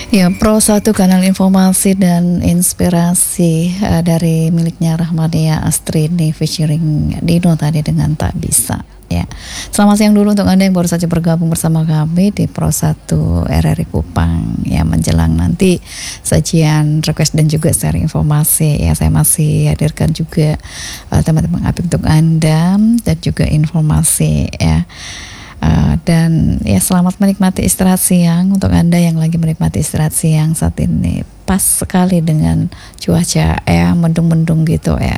Ya, Pro satu kanal informasi dan inspirasi dari miliknya Rahmadia Astrini featuring Dino tadi dengan Tak Bisa. Ya, selamat siang dulu untuk Anda yang baru saja bergabung bersama kami di Pro 1 RRI Kupang. Ya, menjelang nanti sajian request dan juga sharing informasi. Ya, saya masih hadirkan juga teman-teman update untuk Anda dan juga informasi ya. Dan ya, selamat menikmati istirahat siang untuk Anda yang lagi menikmati istirahat siang saat ini. Pas sekali dengan cuaca mendung-mendung gitu ya.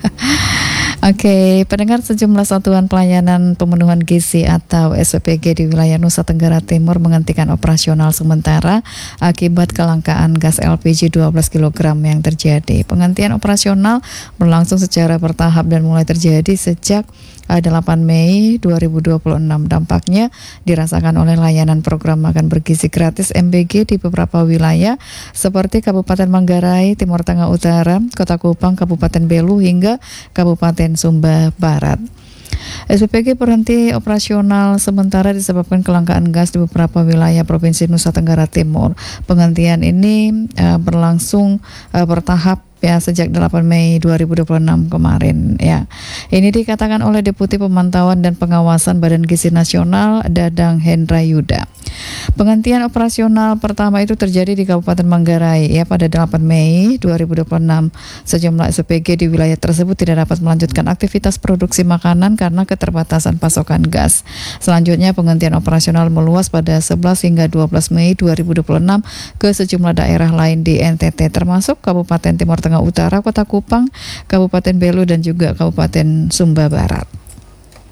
Oke, pendengar, sejumlah satuan pelayanan pemenuhan gizi atau SPG di wilayah Nusa Tenggara Timur menghentikan operasional sementara akibat kelangkaan gas LPG 12 kg yang terjadi. Penghentian operasional berlangsung secara bertahap dan mulai terjadi sejak 8 Mei 2026. Dampaknya dirasakan oleh layanan program makan bergizi gratis MBG di beberapa wilayah seperti Kabupaten Manggarai, Timur Tengah Utara, Kota Kupang, Kabupaten Belu hingga Kabupaten Sumba Barat. SPG berhenti operasional sementara disebabkan kelangkaan gas di beberapa wilayah Provinsi Nusa Tenggara Timur. Penghentian ini berlangsung bertahap ya sejak 8 Mei 2026 kemarin ya. Ini dikatakan oleh Deputi Pemantauan dan Pengawasan Badan Gizi Nasional Dadang Hendra Yuda. Penghentian operasional pertama itu terjadi di Kabupaten Manggarai ya pada 8 Mei 2026. Sejumlah SPG di wilayah tersebut tidak dapat melanjutkan aktivitas produksi makanan karena keterbatasan pasokan gas. Selanjutnya penghentian operasional meluas pada 11 hingga 12 Mei 2026 ke sejumlah daerah lain di NTT termasuk Kabupaten Timur Tengah Utara, Kota Kupang, Kabupaten Belu dan juga Kabupaten Sumba Barat.